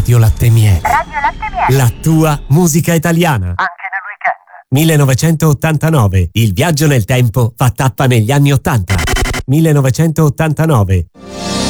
Radio Latte Miele. Radio Latte Miele. La tua musica italiana. Anche nel weekend. 1989. Il viaggio nel tempo fa tappa negli anni 80. 1989.